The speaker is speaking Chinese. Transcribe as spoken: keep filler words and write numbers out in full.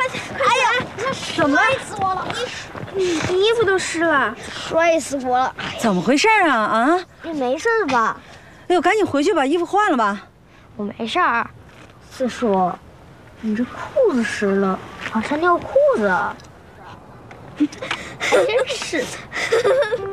哎呀，怎么摔死我了？你你衣服都湿了，摔死我了！ 怎么回事啊？啊？ 你没事吧？ 哎呦，赶紧回去把衣服换了吧。 我没事儿。四叔，你这裤子湿了，往上尿裤子。真是。